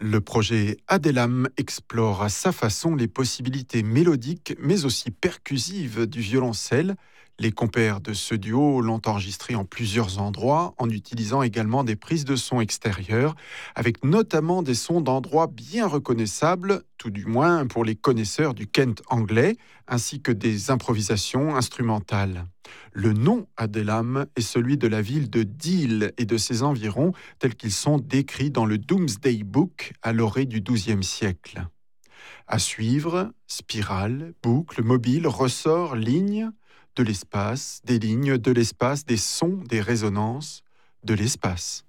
Le projet Adelam explore à sa façon les possibilités mélodiques mais aussi percussives du violoncelle. Les compères de ce duo l'ont enregistré en plusieurs endroits en utilisant également des prises de son extérieures, avec notamment des sons d'endroits bien reconnaissables, tout du moins pour les connaisseurs du Kent anglais, ainsi que des improvisations instrumentales. Le nom Adelam est celui de la ville de Deal et de ses environs, tels qu'ils sont décrits dans le Domesday Book à l'orée du XIIe siècle. À suivre, spirale, boucle, mobile, ressort, ligne, de l'espace, des lignes, de l'espace, des sons, des résonances, de l'espace.